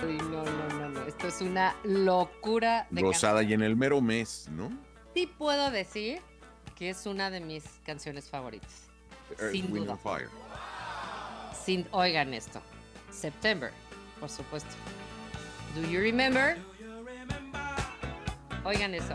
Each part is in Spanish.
Uy, no. Esto es una locura de Rosada canción. y en el mero mes, ¿no? Sí puedo decir que es una de mis canciones favoritas. Earth, Sin Wind duda. and Fire. Oigan esto. September, por supuesto. Do you remember? Oigan eso.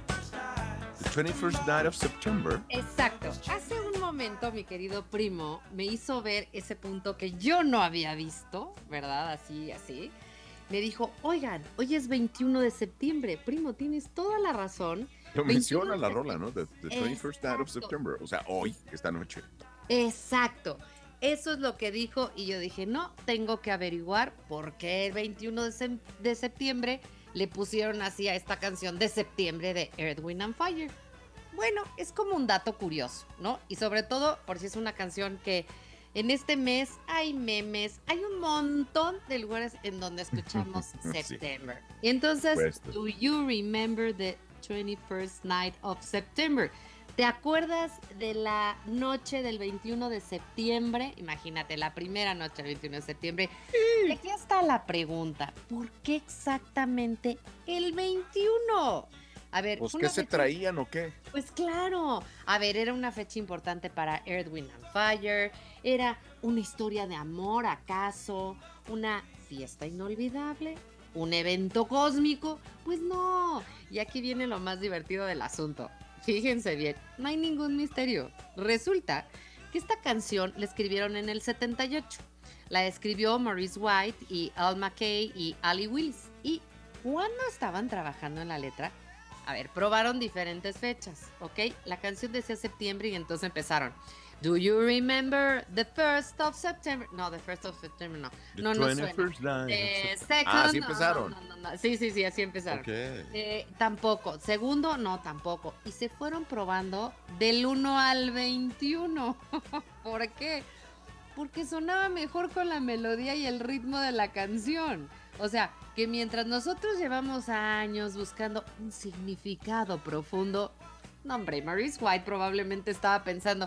The 21st night of September. Exacto. Hace un momento mi querido primo me hizo ver ese punto que yo no había visto, ¿verdad? Así. Me dijo, oigan, hoy es 21 de septiembre. Primo, tienes toda la razón. Lo 21 menciona de la rola, ¿no? The 21st night of Exacto. September. O sea, hoy, esta noche. Exacto. Eso es lo que dijo y yo dije, no, tengo que averiguar por qué el 21 de septiembre le pusieron así a esta canción de septiembre de Earth, Wind and Fire. Bueno, es como un dato curioso, ¿no? Y sobre todo por si es una canción que en este mes hay memes, hay un montón de lugares en donde escuchamos September. Sí. Y entonces, Puesto. do you remember the 21st night of September? ¿Te acuerdas de la noche del 21 de septiembre? Imagínate, la primera noche del 21 de septiembre. Y aquí está la pregunta, ¿por qué exactamente el 21? A ver, Pues, fue ¿qué una se fecha. traían o qué? Pues claro, a ver, era una fecha importante para Earth, Wind and Fire, era una historia de amor, ¿acaso? ¿Una fiesta inolvidable? ¿Un evento cósmico? Pues no, y aquí viene lo más divertido del asunto. Fíjense bien, no hay ningún misterio. Resulta que esta canción la escribieron en el 78. La escribió Maurice White y Al McKay y Ali Willis. Y cuando estaban trabajando en la letra, a ver, probaron diferentes fechas, ¿ok? La canción decía septiembre y entonces empezaron. Do you remember the 1st of September? No, the 1st of September no. The No 21st suena. night of Second, así no, empezaron. no. Sí, así empezaron. Ok. Tampoco. Segundo, no, tampoco. Y se fueron probando del 1 al 21. ¿Por qué? Porque sonaba mejor con la melodía y el ritmo de la canción. O sea, que mientras nosotros llevamos años buscando un significado profundo, no hombre, Maurice White probablemente estaba pensando,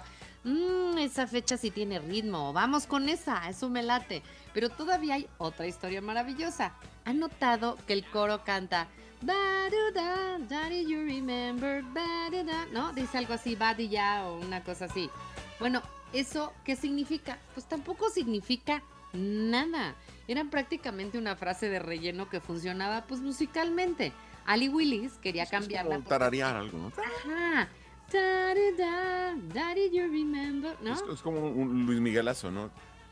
esa fecha sí tiene ritmo, vamos con esa, eso me late. Pero todavía hay otra historia maravillosa. ¿Han notado que el coro canta, ba-do-da, daddy you remember, ba-do-da? ¿No? Dice algo así, badi ya o una cosa así. Bueno, ¿eso qué significa? Pues tampoco significa nada. Era prácticamente una frase de relleno que funcionaba pues musicalmente. Ali Willis quería cambiarla. Es como tararear algo, ¿no? Ajá. Da-da-da, daddy, you remember, ¿no? Es como un Luis Miguelazo, ¿no?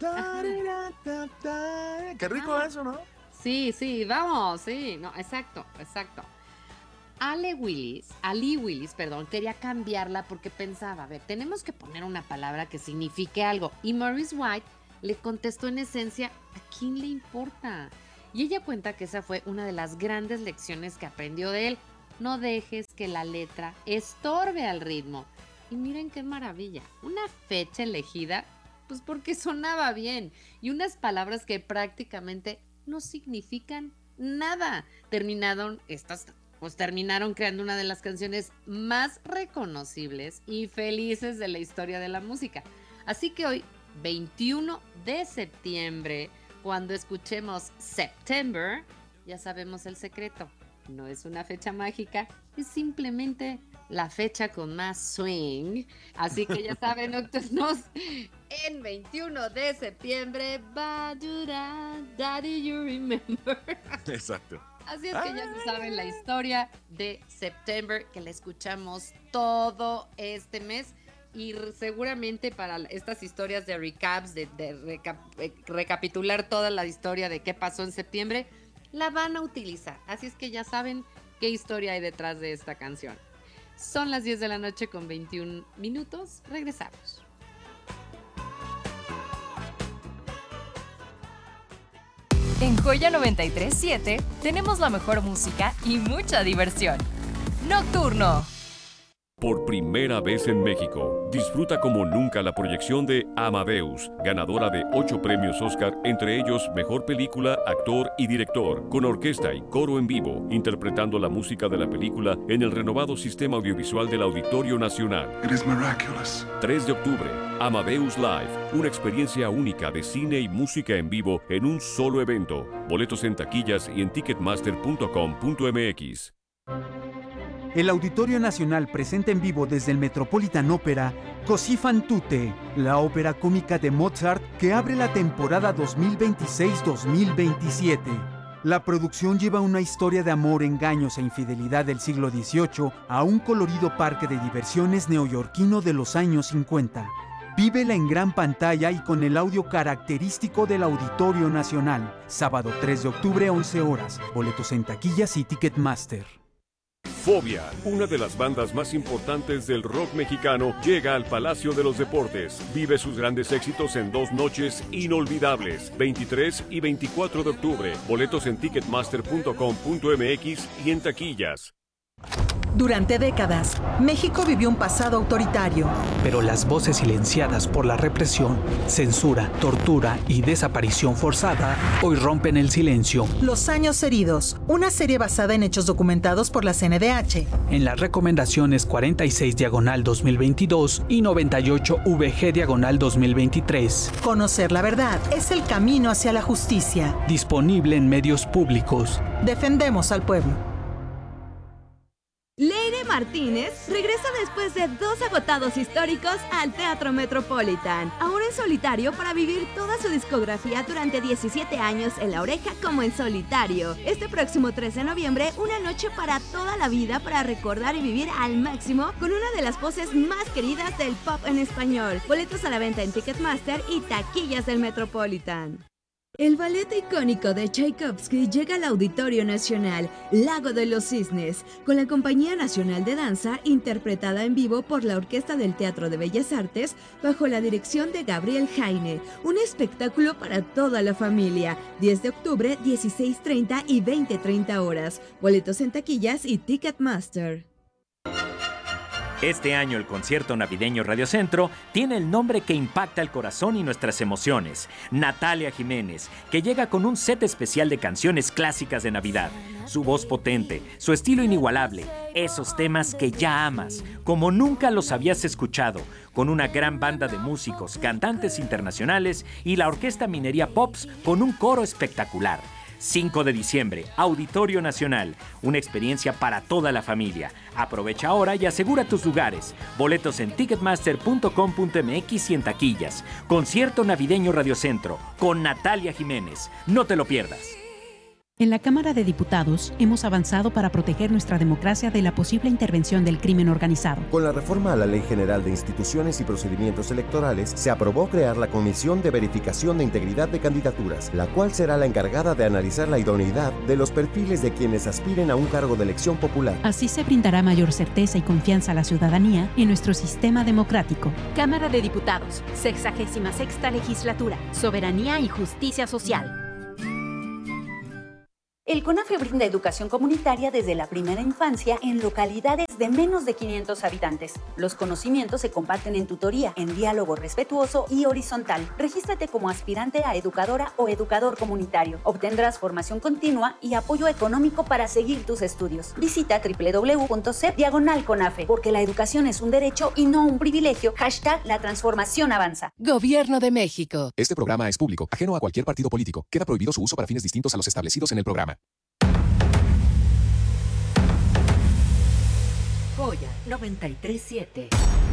Qué rico eso, ¿no? Sí, vamos, sí, no, exacto. Ali Willis, quería cambiarla porque pensaba, a ver, tenemos que poner una palabra que signifique algo. Y Maurice White le contestó en esencia, ¿a quién le importa? Y ella cuenta que esa fue una de las grandes lecciones que aprendió de él. No dejes que la letra estorbe al ritmo. Y miren qué maravilla, una fecha elegida, pues porque sonaba bien. Y unas palabras que prácticamente no significan nada. Terminaron creando una de las canciones más reconocibles y felices de la historia de la música. Así que hoy, 21 de septiembre, cuando escuchemos September, ya sabemos el secreto. No es una fecha mágica, es simplemente la fecha con más swing. Así que ya saben, nocturnos, en 21 de septiembre, Badura, Daddy, you remember. Exacto. Así es que ya se saben la historia de September, que la escuchamos todo este mes. Y seguramente para estas historias de recaps, recapitular toda la historia de qué pasó en septiembre, la van a utilizar. Así es que ya saben qué historia hay detrás de esta canción. Son las 10 de la noche con 21 minutos. Regresamos. En Joya 93.7 tenemos la mejor música y mucha diversión. Nocturno. Por primera vez en México, disfruta como nunca la proyección de Amadeus, ganadora de 8 premios Oscar, entre ellos Mejor Película, Actor y Director, con orquesta y coro en vivo, interpretando la música de la película en el renovado sistema audiovisual del Auditorio Nacional. It is miraculous. 3 de octubre, Amadeus Live, una experiencia única de cine y música en vivo en un solo evento. Boletos en taquillas y en ticketmaster.com.mx. El Auditorio Nacional presenta en vivo desde el Metropolitan Opera Così fan tutte, la ópera cómica de Mozart que abre la temporada 2026-2027. La producción lleva una historia de amor, engaños e infidelidad del siglo XVIII a un colorido parque de diversiones neoyorquino de los años 50. Vívela en gran pantalla y con el audio característico del Auditorio Nacional. Sábado 3 de octubre, 11 horas. Boletos en taquillas y Ticketmaster. Fobia, una de las bandas más importantes del rock mexicano, llega al Palacio de los Deportes. Vive sus grandes éxitos en 2 noches inolvidables, 23 y 24 de octubre. Boletos en ticketmaster.com.mx y en taquillas. Durante décadas, México vivió un pasado autoritario. Pero las voces silenciadas por la represión, censura, tortura y desaparición forzada hoy rompen el silencio. Los años heridos, una serie basada en hechos documentados por la CNDH. En las recomendaciones 46/2022 y 98VG/2023. Conocer la verdad es el camino hacia la justicia. Disponible en medios públicos. Defendemos al pueblo. Leire Martínez regresa después de 2 agotados históricos al Teatro Metropolitan, ahora en solitario para vivir toda su discografía durante 17 años en La Oreja como en solitario. Este próximo 3 de noviembre, una noche para toda la vida para recordar y vivir al máximo con una de las voces más queridas del pop en español. Boletos a la venta en Ticketmaster y taquillas del Metropolitan. El ballet icónico de Tchaikovsky llega al Auditorio Nacional, Lago de los Cisnes, con la Compañía Nacional de Danza, interpretada en vivo por la Orquesta del Teatro de Bellas Artes, bajo la dirección de Gabriel Jaine. Un espectáculo para toda la familia. 10 de octubre, 16:30 y 20:30 horas. Boletos en taquillas y Ticketmaster. Este año el concierto navideño Radio Centro tiene el nombre que impacta el corazón y nuestras emociones. Natalia Jiménez, que llega con un set especial de canciones clásicas de Navidad. Su voz potente, su estilo inigualable, esos temas que ya amas, como nunca los habías escuchado, con una gran banda de músicos, cantantes internacionales y la Orquesta Minería Pops con un coro espectacular. 5 de diciembre, Auditorio Nacional, una experiencia para toda la familia. Aprovecha ahora y asegura tus lugares. Boletos en ticketmaster.com.mx y en taquillas. Concierto navideño Radio Centro con Natalia Jiménez. No te lo pierdas. En la Cámara de Diputados hemos avanzado para proteger nuestra democracia de la posible intervención del crimen organizado. Con la reforma a la Ley General de Instituciones y Procedimientos Electorales, se aprobó crear la Comisión de Verificación de Integridad de Candidaturas, la cual será la encargada de analizar la idoneidad de los perfiles de quienes aspiren a un cargo de elección popular. Así se brindará mayor certeza y confianza a la ciudadanía en nuestro sistema democrático. Cámara de Diputados, 66ª Legislatura, Soberanía y Justicia Social. El CONAFE brinda educación comunitaria desde la primera infancia en localidades de menos de 500 habitantes. Los conocimientos se comparten en tutoría, en diálogo respetuoso y horizontal. Regístrate como aspirante a educadora o educador comunitario. Obtendrás formación continua y apoyo económico para seguir tus estudios. Visita www.cep/CONAFE, porque la educación es un derecho y no un privilegio. #La transformación avanza. Gobierno de México. Este programa es público, ajeno a cualquier partido político. Queda prohibido su uso para fines distintos a los establecidos en el programa. Joya 93.7.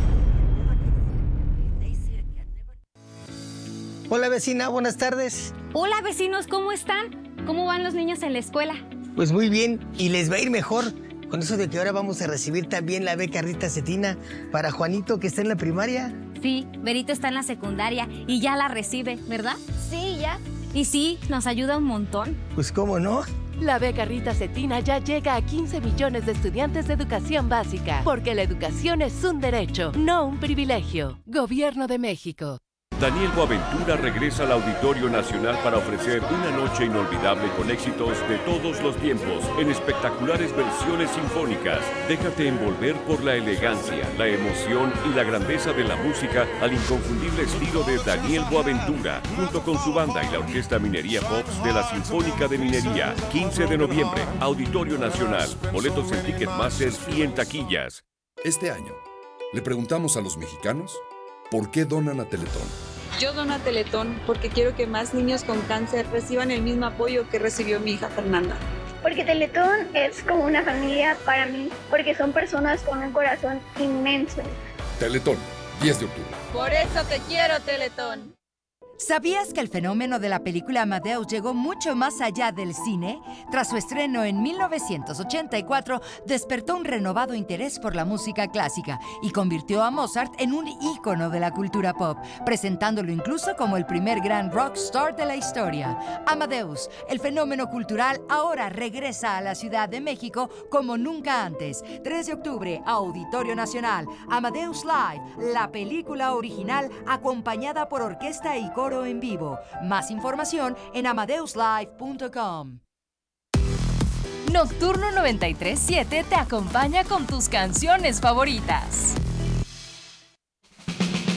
Hola vecina, buenas tardes. Hola vecinos, ¿cómo están? ¿Cómo van los niños en la escuela? Pues muy bien, y les va a ir mejor con eso de que ahora vamos a recibir también la beca Rita Cetina para Juanito, que está en la primaria. Sí, Berito está en la secundaria y ya la recibe, ¿verdad? Sí, ya. Y sí, nos ayuda un montón. Pues cómo no. La beca Rita Cetina ya llega a 15 millones de estudiantes de educación básica, porque la educación es un derecho, no un privilegio. Gobierno de México. Daniel Boaventura regresa al Auditorio Nacional para ofrecer una noche inolvidable con éxitos de todos los tiempos en espectaculares versiones sinfónicas. Déjate envolver por la elegancia, la emoción y la grandeza de la música al inconfundible estilo de Daniel Boaventura, junto con su banda y la Orquesta Minería Pops de la Sinfónica de Minería. 15 de noviembre, Auditorio Nacional. Boletos en Ticketmaster y en taquillas. Este año, le preguntamos a los mexicanos por qué donan a Teletón. Yo dono a Teletón porque quiero que más niños con cáncer reciban el mismo apoyo que recibió mi hija Fernanda. Porque Teletón es como una familia para mí, porque son personas con un corazón inmenso. Teletón, 10 de octubre. Por eso te quiero, Teletón. ¿Sabías que el fenómeno de la película Amadeus llegó mucho más allá del cine? Tras su estreno en 1984, despertó un renovado interés por la música clásica y convirtió a Mozart en un ícono de la cultura pop, presentándolo incluso como el primer gran rockstar de la historia. Amadeus, el fenómeno cultural, ahora regresa a la Ciudad de México como nunca antes. 3 de octubre, Auditorio Nacional, Amadeus Live, la película original acompañada por orquesta y coro en vivo. Más información en amadeuslive.com. Nocturno 93.7 te acompaña con tus canciones favoritas.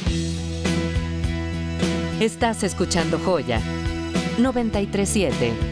Estás escuchando Joya 93.7.